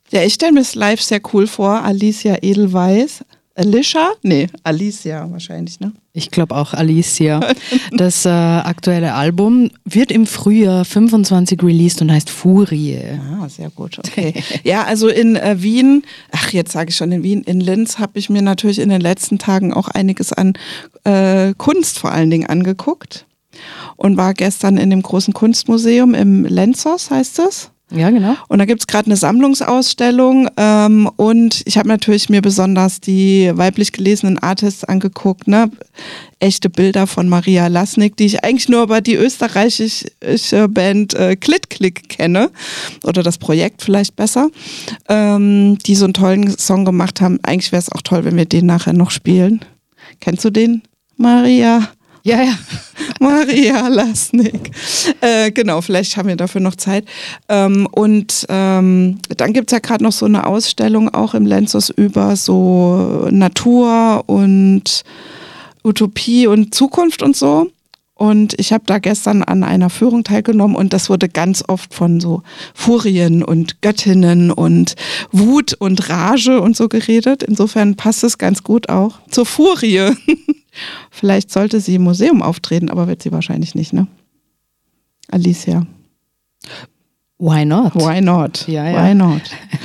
Ja, ich stelle mir es live sehr cool vor. Alicia Edelweiss. Alicia? Nee, Alicia wahrscheinlich, ne? Ich glaube auch Alicia. Das aktuelle Album wird im Frühjahr 25 released und heißt Furie. Ah, sehr gut, okay. Ja, also in Wien, jetzt sage ich schon in Wien, in Linz habe ich mir natürlich in den letzten Tagen auch einiges an Kunst vor allen Dingen angeguckt und war gestern in dem großen Kunstmuseum im Lenzos, heißt es. Ja, genau. Und da gibt's gerade eine Sammlungsausstellung und ich habe natürlich mir besonders die weiblich gelesenen Artists angeguckt, ne? Echte Bilder von Maria Lasnik, die ich eigentlich nur über die österreichische Band Klitt-Klick kenne oder das Projekt vielleicht besser, die so einen tollen Song gemacht haben. Eigentlich wäre es auch toll, wenn wir den nachher noch spielen. Kennst du den, Maria? Ja. Maria Lasnik. Genau, vielleicht haben wir dafür noch Zeit. Dann gibt es ja gerade noch so eine Ausstellung auch im Lenzos über so Natur und Utopie und Zukunft und so. Und ich habe da gestern an einer Führung teilgenommen und das wurde ganz oft von so Furien und Göttinnen und Wut und Rage und so geredet. Insofern passt es ganz gut auch zur Furie. Vielleicht sollte sie im Museum auftreten, aber wird sie wahrscheinlich nicht, ne? Alicia. Why not? Why not? Ja. Why not?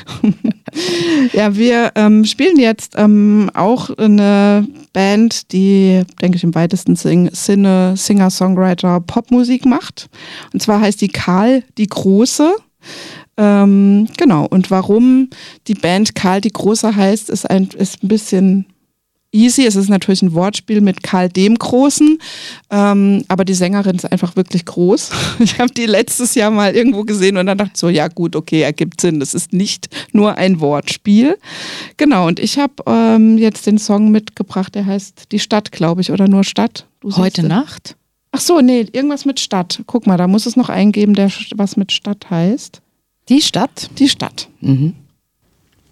Ja, wir spielen jetzt auch eine Band, die, denke ich, im weitesten Sinne Singer-Songwriter Popmusik macht. Und zwar heißt die Karl die Große. Genau, und warum die Band Karl die Große heißt, ist ein bisschen easy. Es ist natürlich ein Wortspiel mit Karl dem Großen, aber die Sängerin ist einfach wirklich groß. Ich habe die letztes Jahr mal irgendwo gesehen und dann dachte ich so, ja gut, okay, ergibt Sinn. Das ist nicht nur ein Wortspiel. Genau, und ich habe jetzt den Song mitgebracht, der heißt Die Stadt, glaube ich, oder nur Stadt. Heute Nacht? Ach so, nee, irgendwas mit Stadt. Guck mal, da muss es noch eingeben, der was mit Stadt heißt. Die Stadt? Die Stadt. Mhm.